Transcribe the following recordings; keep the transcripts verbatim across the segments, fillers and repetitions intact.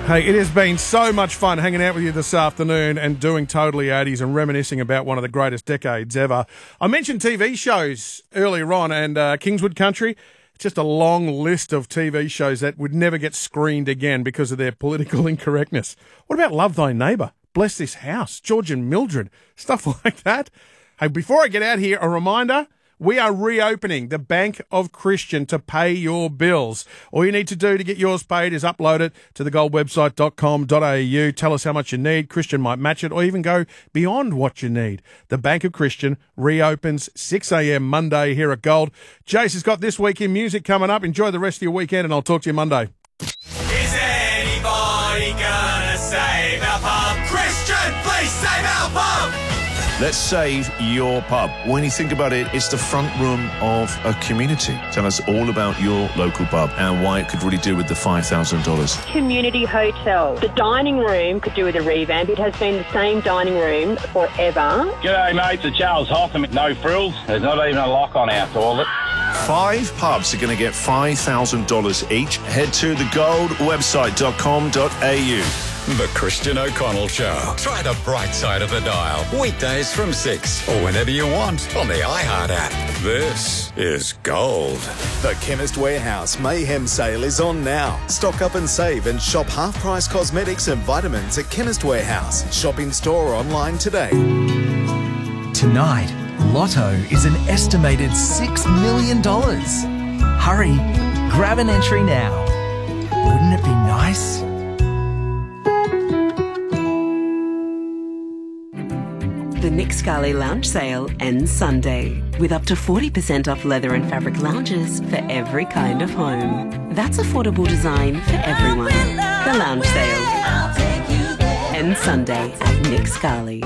Hey, it has been so much fun hanging out with you this afternoon and doing Totally eighties and reminiscing about one of the greatest decades ever. I mentioned T V shows earlier on, and uh, Kingswood Country, just a long list of T V shows that would never get screened again because of their political incorrectness. What about Love Thy Neighbour, Bless This House, George and Mildred, stuff like that? Hey, before I get out here, a reminder, we are reopening the Bank of Christian to pay your bills. All you need to do to get yours paid is upload it to the gold website dot com dot a u. Tell us how much you need. Christian might match it or even go beyond what you need. The Bank of Christian reopens six a m Monday here at Gold. Jace has got This Week in Music coming up. Enjoy the rest of your weekend and I'll talk to you Monday. Is anybody gonna save our pub? Christian, please save our pub! Let's save your pub. When you think about it, it's the front room of a community. Tell us all about your local pub and why it could really do with the five thousand dollars. Community hotel. The dining room could do with a revamp. It has been the same dining room forever. G'day, mate. It's Charles Hotham. No frills. There's not even a lock on our toilet. Five pubs are going to get five thousand dollars each. Head to the gold website dot com dot a u. The Christian O'Connell Show. Try the bright side of the dial. Weekdays from six or whenever you want on the iHeart app. This is Gold. The Chemist Warehouse Mayhem Sale is on now. Stock up and save and shop half-price cosmetics and vitamins at Chemist Warehouse. Shop in store or online today. Tonight, Lotto is an estimated six million dollars. Hurry, grab an entry now. Wouldn't it be nice? The Nick Scali Lounge Sale ends Sunday with up to forty percent off leather and fabric lounges for every kind of home. That's affordable design for everyone. The Lounge Sale ends Sunday at Nick Scali.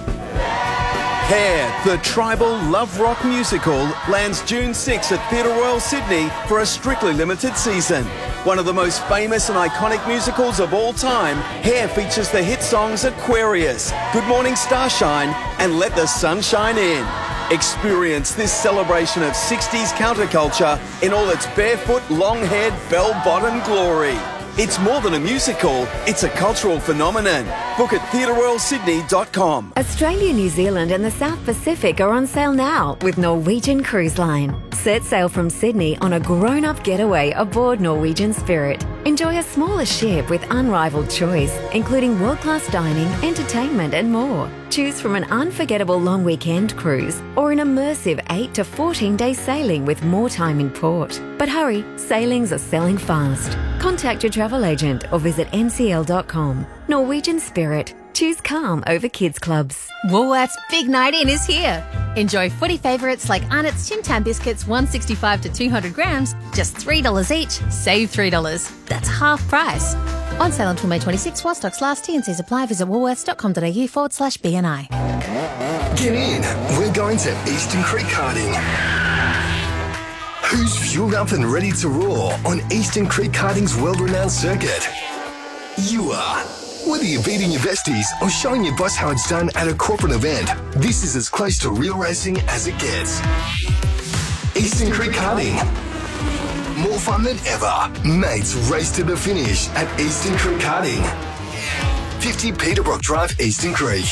Hair, the tribal love rock musical, lands June sixth at Theatre Royal Sydney for a strictly limited season. One of the most famous and iconic musicals of all time, Hair features the hit songs Aquarius, Good Morning Starshine, and Let the Sun Shine In. Experience this celebration of sixties counterculture in all its barefoot, long-haired, bell-bottom glory. It's more than a musical, it's a cultural phenomenon. Book at theatre royal sydney dot com. Australia, New Zealand and the South Pacific are on sale now with Norwegian Cruise Line. Set sail from Sydney on a grown-up getaway aboard Norwegian Spirit. Enjoy a smaller ship with unrivaled choice, including world-class dining, entertainment and more. Choose from an unforgettable long weekend cruise or an immersive eight to fourteen day sailing with more time in port. But hurry, sailings are selling fast. Contact your travel agent or visit n c l dot com. Norwegian Spirit. Choose calm over kids clubs. Woolworths Big Night In is here. Enjoy footy favourites like Arnott's Tim Tam biscuits, one sixty-five to two hundred grams, just three dollars each. Save three dollars. That's half price. On sale until May twenty-sixth while stocks last. T and C's apply. Visit woolworths dot com dot a u forward slash B N I. Get in. We're going to Eastern Creek Karting. Who's fueled up and ready to roar on Eastern Creek Karting's world-renowned circuit? You are. Whether you're beating your besties or showing your boss how it's done at a corporate event, this is as close to real racing as it gets. Eastern Creek Karting. More fun than ever. Mates race to the finish at Eastern Creek Karting. fifty Peterbrook Drive, Eastern Creek.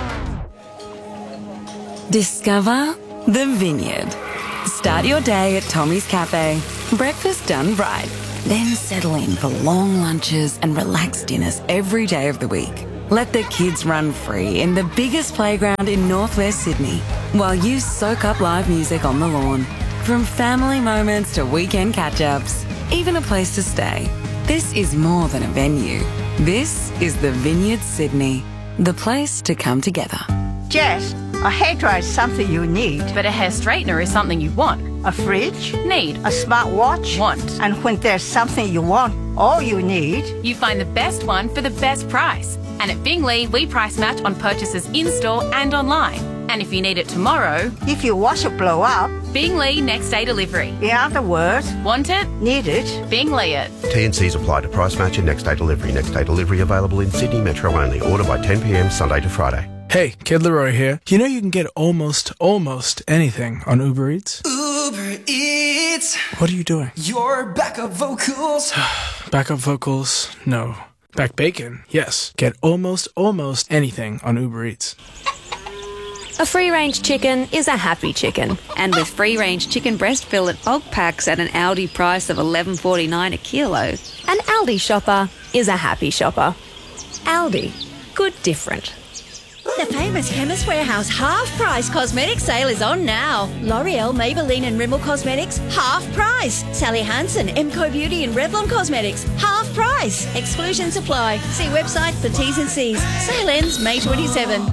Discover the Vineyard. Start your day at Tommy's Cafe. Breakfast done right. Then settle in for long lunches and relaxed dinners every day of the week. Let the kids run free in the biggest playground in northwest Sydney while you soak up live music on the lawn. From family moments to weekend catch-ups, even a place to stay. This is more than a venue. This is the Vineyard Sydney, the place to come together. Jess, a hairdryer is something you need. But a hair straightener is something you want. A fridge? Need. A smartwatch? Want. And when there's something you want, all you need... You find the best one for the best price. And at Bingley, we price match on purchases in-store and online. And if you need it tomorrow... If your washer blow up... Bingley next day delivery. In other words... Want it? Need it? Bingley it. T and C's apply to price match and next day delivery. Next day delivery available in Sydney Metro only. Order by ten p m Sunday to Friday. Hey, Kid Leroy here. You know you can get almost, almost anything on Uber Eats? Uber Eats. What are you doing? Your backup vocals. Backup vocals? No. Back bacon? Yes. Get almost, almost anything on Uber Eats. A free-range chicken is a happy chicken. And with free-range chicken breast fillet bulk packs at an Aldi price of eleven forty-nine a kilo. An Aldi shopper is a happy shopper. Aldi. Good different. The famous Chemist Warehouse half-price cosmetic sale is on now. L'Oreal, Maybelline and Rimmel Cosmetics, half price. Sally Hansen, Emco Beauty and Revlon Cosmetics, half price. Exclusions apply. See website for T's and C's. Sale ends May twenty-seventh.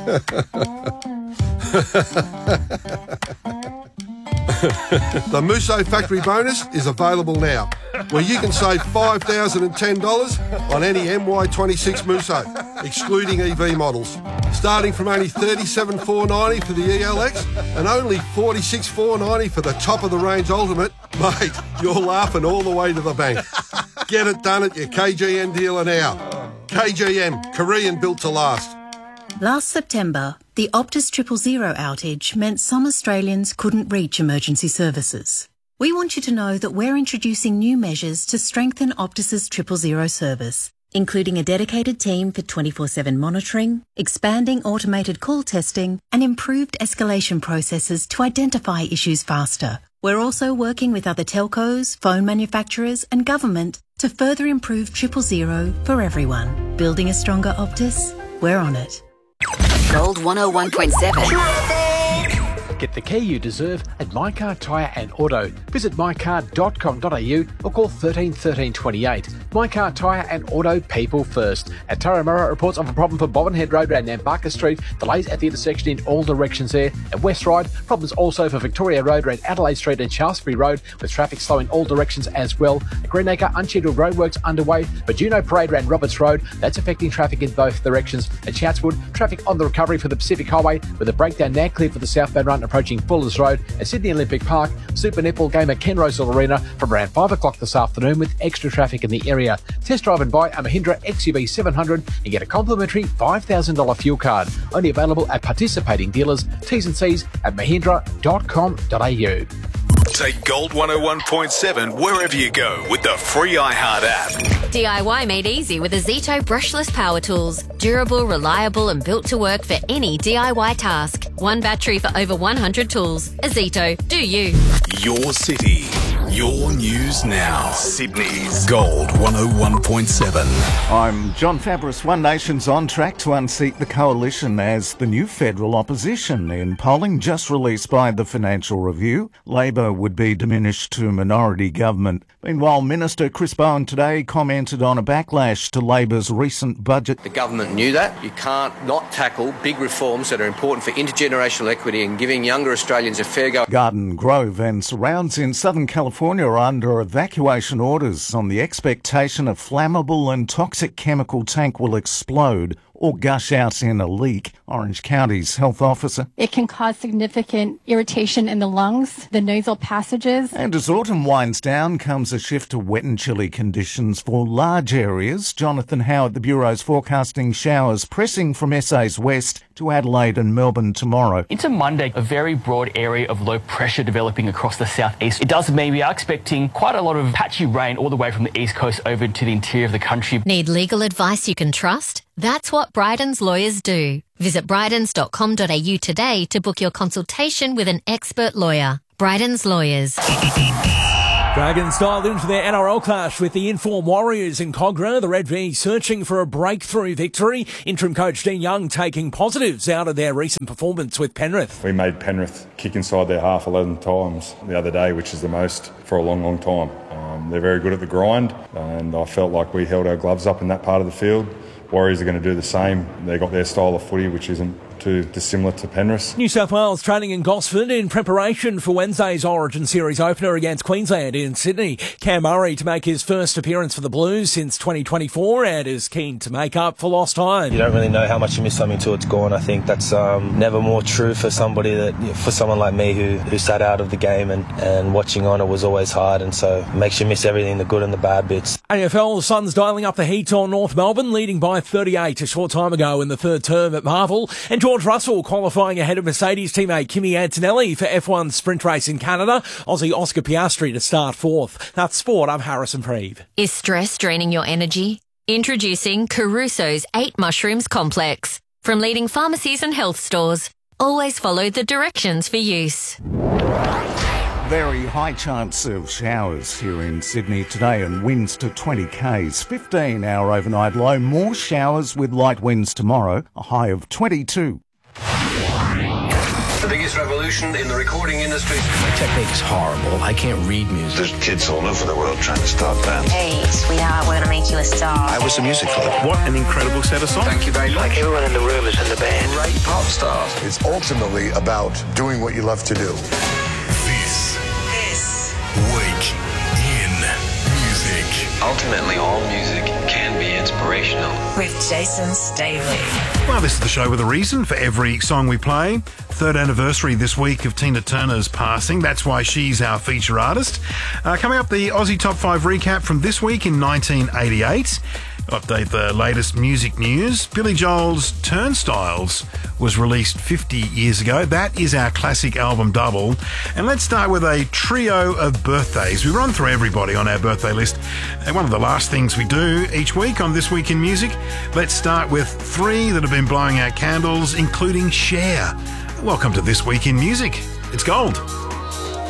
The Musso Factory Bonus is available now, where you can save five thousand ten dollars on any M Y twenty-six Musso, excluding E V models. Starting from only thirty-seven thousand four hundred ninety dollars for the E L X and only forty-six thousand four hundred ninety dollars for the top-of-the-range Ultimate. Mate, you're laughing all the way to the bank. Get it done at your K G M dealer now. K G M, Korean built to last. Last September, the Optus Triple Zero outage meant some Australians couldn't reach emergency services. We want you to know that we're introducing new measures to strengthen Optus's Triple Zero service, including a dedicated team for twenty-four seven monitoring, expanding automated call testing, and improved escalation processes to identify issues faster. We're also working with other telcos, phone manufacturers, and government to further improve Triple Zero for everyone. Building a stronger Optus? We're on it. Gold one oh one point seven. Get the key you deserve at My Car Tyre and Auto. Visit my car dot com dot a u or call thirteen thirteen twenty-eight. My Car Tyre and Auto, people first. At Turramurra, reports of a problem for Bobbin Head Road and Nambucca Street. Delays at the intersection in all directions there. At West Ryde, problems also for Victoria Road around Adelaide Street and Shaftesbury Road, with traffic slow in all directions as well. At Greenacre, unscheduled roadworks underway. But Juno Parade around Roberts Road, that's affecting traffic in both directions. At Chatswood, traffic on the recovery for the Pacific Highway, with a breakdown now clear for the southbound run approaching Fullers Road. At Sydney Olympic Park, Super Netball game at Ken Rosal Arena from around five o'clock this afternoon with extra traffic in the area. Test drive and buy a Mahindra X U V seven hundred and get a complimentary five thousand dollars fuel card. Only available at participating dealers. T's and C's at mahindra dot com dot a u. Take Gold one oh one point seven wherever you go with the free iHeart app. D I Y made easy with Azito brushless power tools. Durable, reliable and built to work for any D I Y task. One battery for over one hundred tools. Azito, do you. Your city, your news now. Sydney's Gold one oh one point seven. I'm John Fabris. One Nation's on track to unseat the coalition as the new federal opposition. In polling just released by the Financial Review, Labor would be diminished to minority government. Meanwhile, Minister Chris Bowen today commented on a backlash to Labor's recent budget. The government knew that. You can't not tackle big reforms that are important for intergenerational equity and giving younger Australians a fair go. Garden Grove and surrounds in Southern California are under evacuation orders on the expectation a flammable and toxic chemical tank will explode or gush out in a leak. Orange County's health officer. It can cause significant irritation in the lungs, the nasal passages. And as autumn winds down comes a shift to wet and chilly conditions for large areas. Jonathan Howe at the Bureau's forecasting showers pressing from S A's west to Adelaide and Melbourne tomorrow. Into Monday, a very broad area of low pressure developing across the southeast. It does mean we are expecting quite a lot of patchy rain all the way from the east coast over to the interior of the country. Need legal advice you can trust? That's what Bryden's lawyers do. Visit brydens dot com dot a u today to book your consultation with an expert lawyer. Bryden's Lawyers. Dragons dialed into their N R L clash with the Inform Warriors in Cogra. The Red V searching for a breakthrough victory. Interim coach Dean Young taking positives out of their recent performance with Penrith. We made Penrith kick inside their half eleven times the other day, which is the most for a long, long time. Um, they're very good at the grind, and I felt like we held our gloves up in that part of the field. Warriors are going to do the same. They got their style of footy, which isn't too dissimilar to Penrith. New South Wales training in Gosford in preparation for Wednesday's Origin Series opener against Queensland in Sydney. Cam Murray to make his first appearance for the Blues since twenty twenty-four and is keen to make up for lost time. You don't really know how much you miss something till it's gone. I think that's um, never more true for somebody that, for someone like me who, who sat out of the game, and, and watching on it was always hard, and so it makes you miss everything, the good and the bad bits. A F L, the Suns dialing up the heat on North Melbourne, leading by thirty-eight a short time ago in the third term at Marvel. And George Russell qualifying ahead of Mercedes teammate Kimi Antonelli for F one sprint race in Canada. Aussie Oscar Piastri to start fourth. That's sport. I'm Harrison Preeve. Is stress draining your energy? Introducing Caruso's eight Mushrooms Complex. From leading pharmacies and health stores, always follow the directions for use. Very high chance of showers here in Sydney today and winds to twenty k's. fifteen hour overnight low. More showers with light winds tomorrow. A high of twenty-two. The biggest revolution in the recording industry. My technique is horrible. I can't read music. There's kids all over the world trying to start bands. Hey, sweetheart, we're going to make you a star. I was the music for them. What an incredible set of songs. Thank you very much. Like everyone in the room is in the band. Great pop stars. It's ultimately about doing what you love to do. This, this week in music. Ultimately, all music can be inspirational. With Jason Staley. Well, this is the show with a reason for every song we play. Third anniversary this week of Tina Turner's passing. That's why she's our feature artist. Uh, coming up, the Aussie Top five recap from this week in nineteen eighty-eight. Update the latest music news. Billy Joel's Turnstiles was released fifty years ago. That is our classic album double. And let's start with a trio of birthdays. We run through everybody on our birthday list. And one of the last things we do each week on This Week in Music. Let's start with three that have been blowing out candles, including Cher. Welcome to This Week in Music. It's Gold.